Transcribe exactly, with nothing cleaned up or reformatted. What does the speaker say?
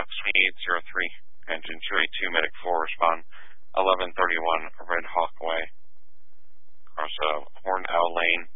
Fox Speed zero three, engine two eight two, medic four, respond eleven thirty-one Red Hawk Way. Across uh, Horn Owl Lane,